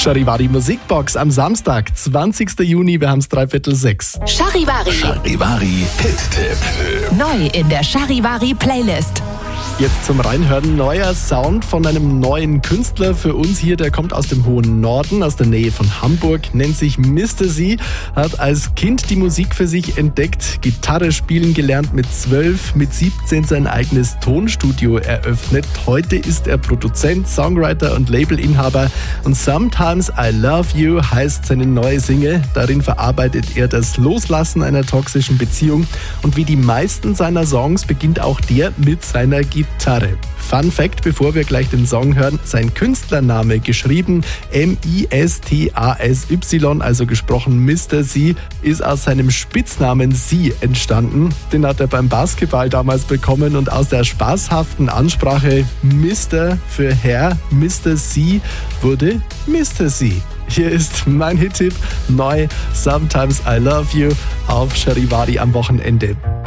Charivari Musikbox am Samstag, 20. Juni, wir haben es 5:45. Charivari. Charivari Hit-Tipp. Neu in der Charivari Playlist. Jetzt zum Reinhören, neuer Sound von einem neuen Künstler für uns hier, der kommt aus dem hohen Norden, aus der Nähe von Hamburg, nennt sich Mr. C, hat als Kind die Musik für sich entdeckt, Gitarre spielen gelernt mit 12, mit 17 sein eigenes Tonstudio eröffnet. Heute ist er Produzent, Songwriter und Labelinhaber und Sometimes I Love You heißt seine neue Single. Darin verarbeitet er das Loslassen einer toxischen Beziehung und wie die meisten seiner Songs beginnt auch der mit seiner Gitarre. Fun Fact, bevor wir gleich den Song hören, sein Künstlername geschrieben Mistasy, also gesprochen Mr. C, ist aus seinem Spitznamen C entstanden. Den hat er beim Basketball damals bekommen und aus der spaßhaften Ansprache Mr. für Herr, Mr. C wurde Mr. C. Hier ist mein Hit-Tipp, neu Sometimes I Love You auf Charivari am Wochenende.